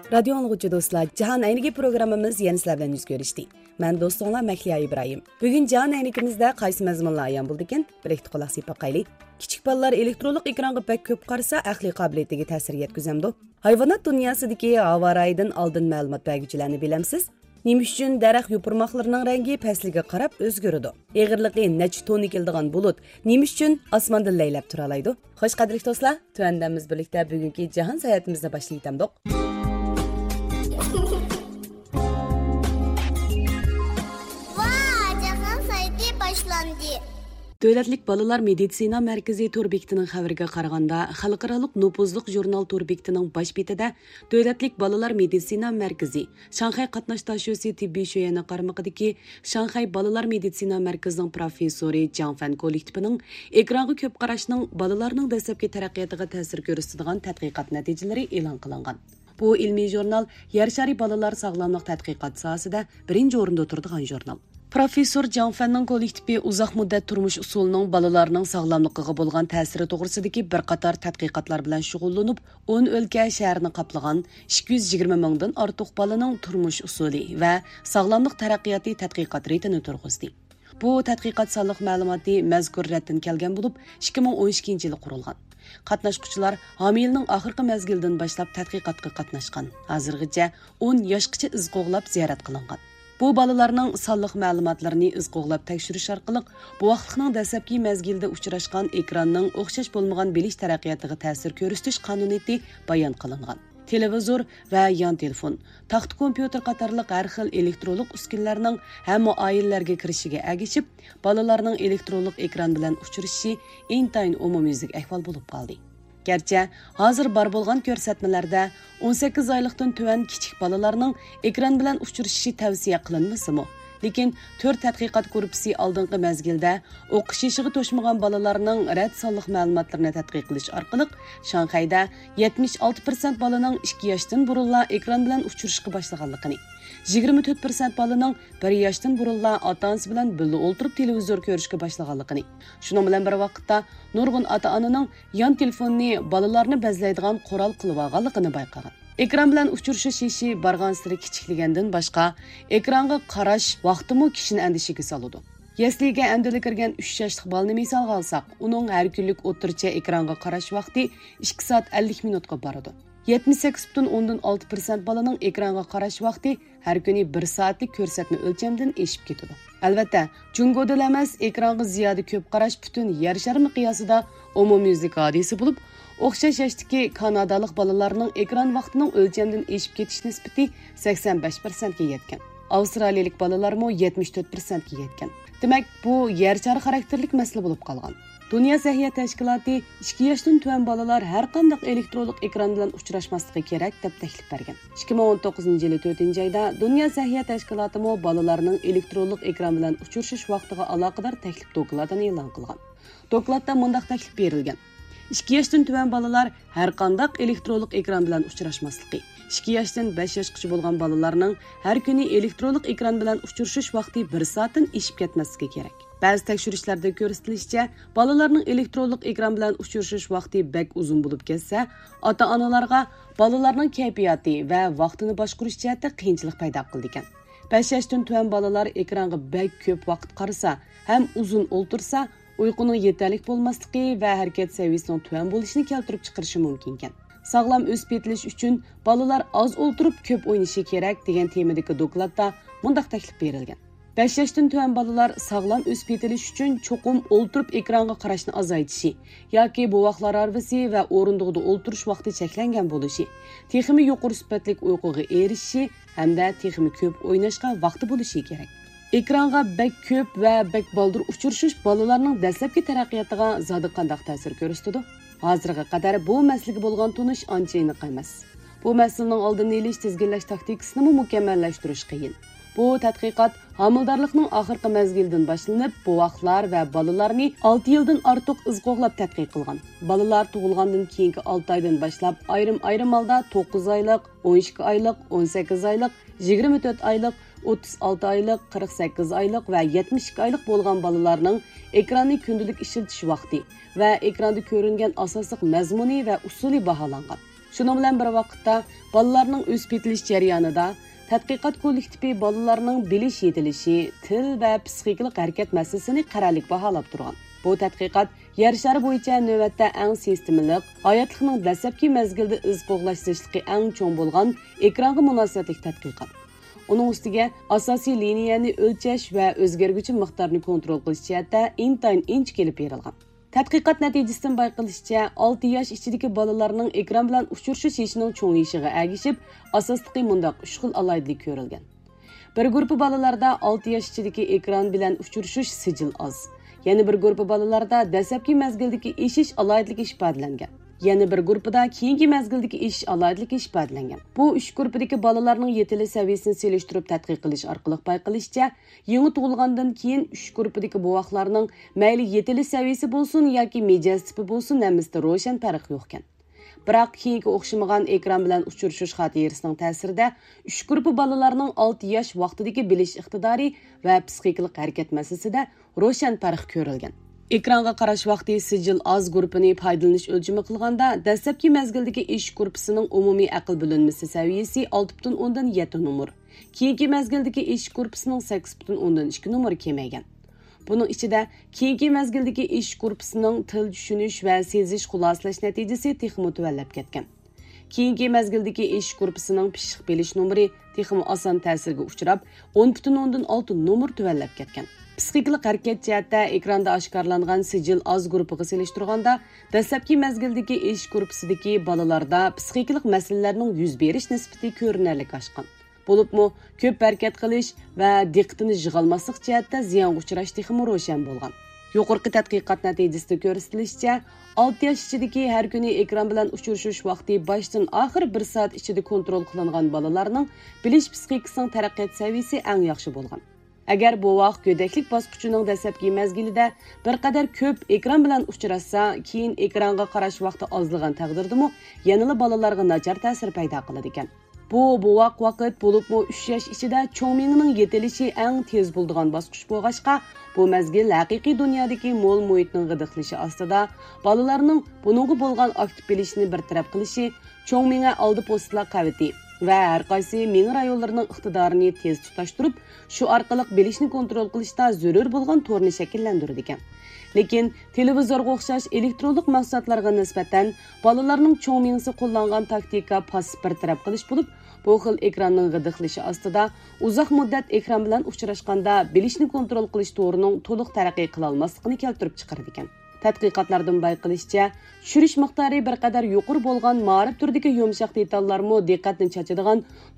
Radio anlıqçı dostlar, Cihan Aynigi programımız yeni sizler bilan yuz görüşdi. Ben dostlarla Mehliya İbrahim. Bugün Cihan Aynigimizde qaysi mazmunlar ayan buldu ekan? Birlikte qulaq sepib qayli. Kichik bolalar elektronik ekranga pek ko'p qarasa, aqliy qobiliyatiga ta'sir yetkazamdi. Hayvonot dunyosidagi havoraydan oldin ma'lumot berguvchilarni bilamsiz? Nima uchun daraxt yupurmoqlarining rangi pasliga qarab o'zgaradi? Eg'irligi necha tonna keladigan bulut nima uchun osmonda laylab tura oladi? Xo'sh qadrli do'stlar, tuandamiz birlikda bugungi jahon sayohatimizni boshlaytamdik. Davlatlik balalar meditsina markazi to'r bekitining xabariga qaraganda, xalqarалық nopuzliq jurnal to'r bekitining bosh betida Davlatlik balalar meditsina markazi Shanxay qatnash tashuvchi tibbiy sho'yani qarmog'idagi Shanxay balalar meditsina markazining professori Jiang Fan kollektivining ekranga ko'p qarashning balalarning dastlabki taraqqiyotiga ta'sir ko'rsatadigan tadqiqot natijalari e'lon qilingan. Bu ilmiy jurnal Yer shari balalar sog'lomlik tadqiqot sohasida birinchi o'rinda turadigan jurnal. Professor Jiang Fanning kollektivi uzoq muddat turmush usulining balalarning sog'lomligiga bo'lgan ta'siri to'g'risidagi bir qator tadqiqotlar bilan shug'ullanib, 10 o'lka shaharni qoplagan 220 mingdan ortiq balaning turmush usuli va sog'lomlik taraqqiyoti tadqiqot reytini turg'izdi. Bu tadqiqot sonliq ma'lumoti mazkur ratdan kelgan bo'lib, 2012-yili qurilgan. Qatnashuvchilar homiylikning oxirgi mezgildan boshlab tadqiqotga qatnashgan. Hozirgacha 10 yoshgacha iz qo'g'lab ziyorat qilingan. Bu balalarning sonliq ma'lumotlarini iz qo'g'lab tekshirish orqali bu vaqtning dastlabki mezgilda uchrashgan ekranning o'xshash bo'lmagan bilish taraqqiyotiga ta'sir ko'rsatish qonuniyati bayon qilingan. Televizor va yon telefon, taxt kompyuter qatorliq har xil elektronik uskunalarning hamma oilalarga kirishiga agishib, balalarning elektronik ekran bilan uchrashishi intayin umumyuzlik ahvol bo'lib qoldi. Gerçi hazır bar bo'lgan ko'rsatmalarda 18 oylikdan tuvan kichik balalarning ekran bilan uchrashishi tavsiya qilinmasa-mu, lekin 4 tadqiqot guruhi oldingi mezgilda o'qish yoshiga to'shmagan balalarning rad sonliq ma'lumotlarini tadqiq qilish orqali Shanxayda 76% balaning 2 yoshdan burunla ekran bilan uchrashishga boshlaganligini, 24% balaning 1 yoshdan burunla ota-onasi bilan birga o'tirib televizor ko'rishga boshlaganligini, shuning bilan bir vaqtda nurg'un ota-onaning yon telefonini balalarni bezlaydigan qurol qilib olganligini bayqagan. Ekran bilan uchrashish ishi bargan siri kichikligandan boshqa ekranga qarash vaqtimi kishini andishiga soladi. Yasliga amdili kirgan 3 yoshlik bolani misol olsak, uning har kunlik o'tircha ekranga qarash vaqti 2 soat 50 minutga boradi. 78,6% balaning ekranga qarash vaqti har kuni 1 soatlik ko'rsatma o'lchamdan eshib ketadi. Albatta, Jungoda emas ekranga ziyoda ko'p qarash butun yer shari miqyosida umumyuzlik hodisa bo'lib, o'xshash yoshdagi kanadalik balalarning ekran vaqtining o'lchamdan eshib ketish nisbati 85% ga yetgan. Avstraliyalik balalarmo 74% ga yetgan. Demak, bu yer shari xarakterlik masala bo'lib qolgan. Dünya Səhiyyə Təşkilatı 2 yoshdan tuvan balalar har qanday elektronik ekran bilan uchrashmasligi kerak deb taklif bergan. 2019-yili 4-oyda Dünya Səhiyyə Təşkilatı mo balalarning elektronik ekran bilan uchrashish vaqtiga aloqador taklif dokladini e'lon qilgan. Dokladda mundaq taklif berilgan. 2 yoshdan tuvan balalar har qanday elektronik ekran bilan uchrashmasligi, 2 yoshdan 5 yoshgacha bo'lgan balalarning har kuni elektronik ekran bilan uchrashish vaqti 1 soatdan eshib ketmasligi kerak. Ba'zi tekshirishlarda ko'rsatilishicha, balalarning elektronik ekran bilan uchrashish vaqti bek uzun bo'lib ketsa, ota-onalarga balalarning kayfiyati va vaqtini boshqarish jihatda qiyinchilik paydo qildi ekan. 5 yoshdan tuvan balalar ekranga bek ko'p vaqt qarasa, ham uzun o'ltirsa, uyquning yetarli bo'lmasligi va harakat saviyasining tuvan bo'lishini keltirib chiqarishi mumkin ekan. Sog'lom o'sib yetilish uchun balalar oz o'ltirib ko'p o'ynashi kerak degan temadagi dokladda mundaq taklif berilgan. 5 yoshdan tuvan balalar sog'lom o'sib yetilish uchun cho'qim o'ltirib ekranga qarashni azaytishi yoki bu vaqtlar orasi va o'rindig'ida o'ltirish vaqti cheklangan bo'lishi, texmi yuqori sifatli uyquga erishishi hamda texmi ko'p o'ynashga vaqti bo'lishi kerak. Ekranga bek ko'p va bek baldur uchrashish balalarning dastlabki taraqqiyotiga zodi qanday ta'sir ko'rsatadi? Hozirga qadar bu masalaga bo'lgan tunish ancha aniq emas. Bu masalaning oldini olish, tizginlash taktikasini mukammallashtirish qiyin. Bu tadqiqot homildorlikning oxirgi mezgildan boshlanib, bu vaqtlar va balalarni 6 yildan ortiq iz qo'g'lab tadqiq qilgan. Balalar tug'ilgandan keyingi 6 oydan boshlab ayrim holda 9 oylik, 12 oylik, 18 oylik, 24 oylik, 36 oylik, 48 oylik va 72 oylik bo'lgan balalarning ekranni kundalik ishlatish vaqti va ekranda ko'ringan asosiy mazmuni va usuli baholangan. Şunun bilan bir vaqtda bolalarning o'sib yetilish jarayonida tadqiqot kollektivi bolalarning bilish yetilishi, til va psixikalik harakat masalasini qarorlik baholab turgan. Bu tadqiqot yer shari bo'yicha navbatda eng sistemalik, hayotlikning dastlabki mezgilda iz qo'g'lashligi eng cho'ng bo'lgan ekronga munosabatli tadqiqot. Uning ustiga asosiy liniyani o'lchash va o'zgarguchi miqdorni kontrol qilish jihatda intayin inch kelib berilgan. Tadqiqot natijasidan bayqilishicha 6 yosh ichidagi bolalarning ekran bilan uchrashish yoshining cho'ngayishiga ergishib, asosliqi mundaq 3 xil alaydilik ko'rilgan. Bir guruh bolalarda 6 yosh ichidagi ekran bilan uchrashish sijil oz. Yana bir guruh bolalarda dastlabki mezgildagi eshish alayidligi ifodalangan. Yana bir guruhda keyingi mezgildagi eshish alayidligi ifodalangan. Bu 3 guruhdagi bolalarning yetilish saviyasini selishtirib tadqiq qilish orqali bayqilishicha, yangi tug'ilgandan keyin 3 guruhdagi bovoqlarning mayli yetilish saviyasi bo'lsin yoki mijoz tipi bo'lsin, hammasi ro'shan farq yo'q ekan. Biroq keyingi o'xshamagan ekran bilan uchrashish xotirasining ta'sirida 3 guruh bolalarning 6 yosh vaqtidagi bilish iqtidori va psixikalik harakat masalasida ro'shan farq ko'rilgan. Ekranga qarash vaqti sijil oz guruhini foydalanish o'lchami qilganda, dastlabki mezgildagi ish guruhining umumiy aql bo'linmasi saviyasi 6.7 numr. Keyingi mezgildagi ish guruhining 8.2 numr kamaygan. Buning ichida keyingi mezgildagi ish guruhining til tushunish va sezish xulosalash natijasi texmo tuvallab ketgan. Keyingi mezgildagi ish guruhining pishq bilish numri texmo oson ta'sirga uchrab 10.6 numr tuvallab ketgan. Psixikalik harakat jihatda ekranda oshkorlangan sijil oz guruhiga selishtirganda, dastlabki mezgildagi ish guruhisidagi bolalarda psixikalik masalalarning yuz berish nisbati ko'rinarli oshgan. Bo'libmi, ko'p harakat qilish va diqqatini yig'olmaslik jihatda ziyonga uchrash texmo ro'shan bo'lgan. Yuqorqi tadqiqot natijasida ko'rsatilishicha, 6 yosh ichidagi har kuni ekran bilan uchrashish vaqti boshdan oxir 1 soat ichida kontrol qilingan bolalarning bilish psixikasining taraqqiyot saviyasi eng yaxshi bo'lgan. Agar bu vaqt go'daklik bosqichining dastlabki mezgilida bir qadar ko'p ekran bilan uchrashsa, keyin ekranga qarash vaqti ozlagan taqdirdami, yanada bolalarga nachar ta'sir paydo qiladi ekan. Bu vaqt bo'libmi 3 yosh ichida cho'ng miyaning yetilishi eng tez bo'ladigan bosqich bo'lg'achqa, bu mezgil haqiqiy dunyodagi mo'l muhitning g'idiqlishi ostida bolalarning buningga bo'lgan aktiv bilishni bartaraf qilishi, cho'ng miya oldi postlar qavati va har qaysi miya rayonlarining iqtidorini tez tutashtirib, shu orqali bilishni kontrol qilishda zarur bo'lgan to'rni shakllantiradi ekan. Lekin televizorga o'xshash elektronlik mahsulotlarga nisbatan bolalarning cho'ng miyasi qo'llangan taktika passiv bartaraf qilish bo'lib, bu xil ekranning g'idiqlishi ostida uzoq muddat ekran bilan uchrashganda bilishni kontrol qilish to'rining to'liq taraqqiy qila olmasligini keltirib chiqaradi ekan. Tadqiqotlardan bayqilishicha, tushirish miqdori bir qadar yuqori bo'lgan ma'rif turdagi yumshoq detallarmi diqqatni chachadigan